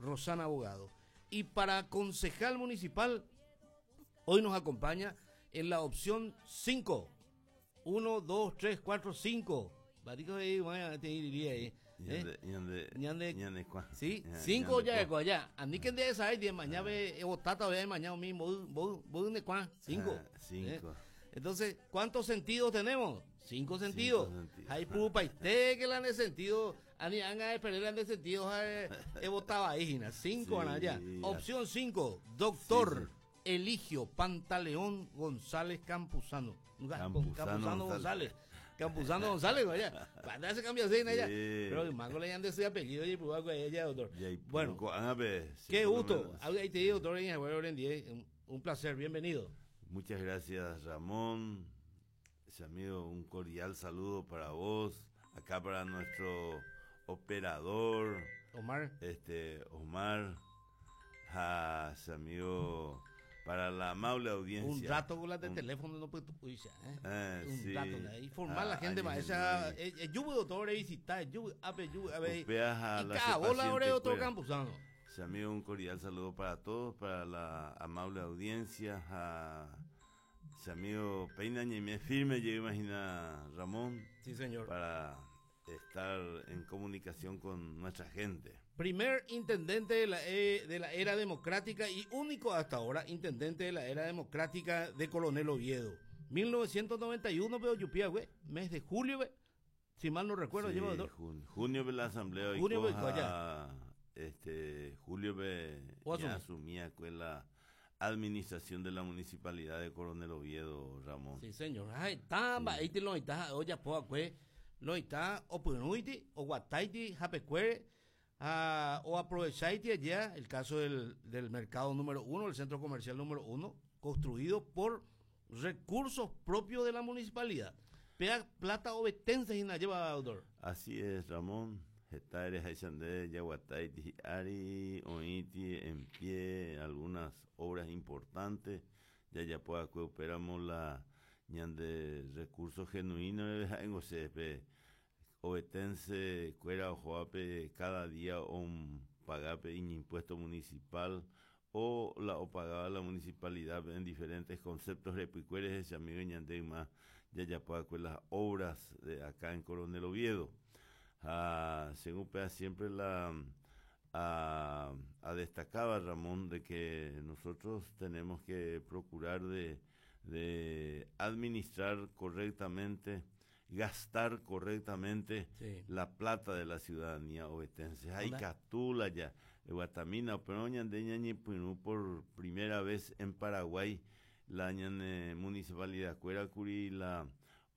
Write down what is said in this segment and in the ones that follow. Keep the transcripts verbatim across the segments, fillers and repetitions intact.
Rosana Abogado. Y para concejal municipal, hoy nos acompaña en la opción cinco. uno, dos, tres, cuatro, cinco. Batico ahí, bueno, te diría ahí. Ñande, ñande, ñande, ñande, sí, cinco ya de allá. A mí que de esa hay de mañana ve botata ve mañana mismo, vos vos de cuán, cinco. Cinco. Entonces, ¿cuántos sentidos tenemos? Cinco sentidos. Hay pupa y te que la de sentido, ani anga de perder la de sentido, he votado ahí, cinco allá. Opción cinco, doctor Eligio Pantaleón González Campuzano. Campuzano, Campuzano González. Campuzano González, vaya. Para se cambia así, allá. Pero el mango le han de ese apellido y pues algo ella, doctor. Bueno, qué gusto. Ahí te digo, doctor, un placer, bienvenido. Muchas gracias, Ramón. Ese amigo, un cordial saludo para vos. Acá para nuestro operador. Omar. Este, Omar. A ese amigo, para la amable audiencia. Un rato con la de un, teléfono no puede uy, ¿eh? Eh, un sí. rato ahí formar ah, la gente más esa yo voy doctor visitar yo a ver yo a ver y cada la hora otro campusano. Ese amigo, un cordial saludo para todos, para la amable audiencia. A ese amigo Peina Ñemé firme, yo imagino, Ramón. Sí, señor. Para estar en comunicación con nuestra gente. Primer intendente de la, e, de la era democrática y único hasta ahora intendente de la era democrática de Coronel Oviedo. mil novecientos noventa y uno, pero Yupía, güey, mes de julio, güey, si mal no recuerdo, sí, lleva dos. Junio, junio de la asamblea y junio, coja, este, julio be, ya asumía con la administración de la municipalidad de Coronel Oviedo, Ramón. Sí, señor. Ay, tamba, ahí te lo está, oye, pues, güey, lo está, o punuiti, o guataiti, japecuere. Uh, o aprovecháis allá el caso del, del mercado número uno, el centro comercial número uno, construido por recursos propios de la municipalidad. Pega plata obetense y la lleva, doctor. Así es, Ramón. Getares, Haysandé, Yaguataiti, Ari, Oiti, en pie, algunas obras importantes. Ya ya pues operamos la ñan de recursos genuinos en Osepe. Obetense, Cuera, Ojoape, cada día un pagape en impuesto municipal o la o pagaba la municipalidad en diferentes conceptos repicueres ese amigo ñandema ya ya pueda con las obras de acá en Coronel Oviedo. Ah, según Pea siempre la a, a destacaba Ramón de que nosotros tenemos que procurar de, de administrar correctamente, gastar correctamente sí. la plata de la ciudadanía obetense. Hay catula ya, Guatamina, pero ñandeña por primera vez en Paraguay, la ñane municipalidad Cuera Curi la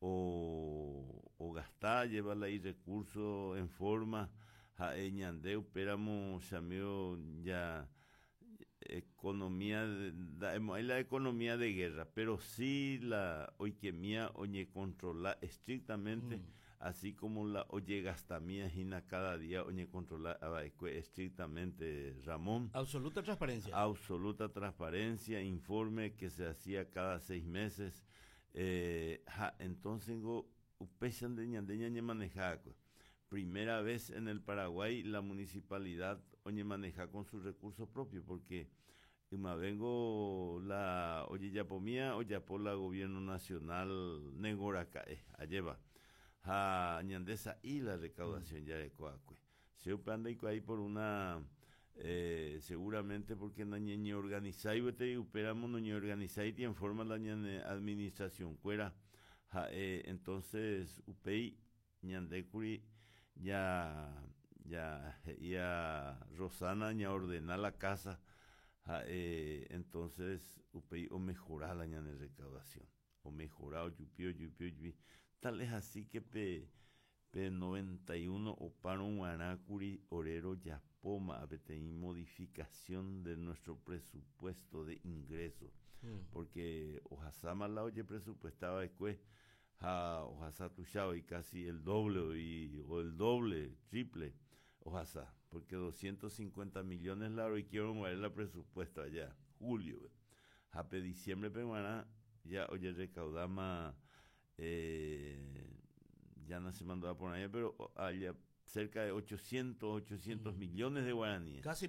o, o gastar, llevarla ahí recursos en forma, a ñandeu, esperamos, amigo, ya economía de, da, hay la economía de guerra, pero sí la oiquemía oye controlar estrictamente, mm. así como la oye gastamía gina cada día oye controlar estrictamente, Ramón. Absoluta transparencia. Absoluta transparencia, informe que se hacía cada seis meses. Eh, ja, entonces upesan de ñandeña ñe maneja primera vez en el Paraguay la municipalidad oye maneja con sus recursos propios, porque me vengo la oye ya por mía o ya por la gobierno nacional Negoraca eh, alleva a ñandesa y la recaudación mm. ya de coacue se upanda y ahí por una eh, seguramente porque na ñeñe organizai vete operamos no ñe organizai en forma la ñane administración cuera ja, eh, entonces upei ñandecuri ya ya ya Rosana ya ordena la casa ja, eh, entonces upei o mejorar la ñane recaudación o mejorar o yupio yupio yupio tal es así que pe P noventa y uno Oparo Guarácuri Orero Yapoma Abeteí modificación de nuestro presupuesto de ingresos mm. porque Ojasama la oye presupuestaba después a Ojasa Tuchao y casi el doble y, o el doble, triple Ojasa, porque doscientos cincuenta millones la y quiero mover la presupuesto allá, julio Jape diciembre peruana ya oye recaudama eh ya no se mandó a poner allá, pero allá cerca de ochocientos, ochocientos mm. millones de guaraníes. Casi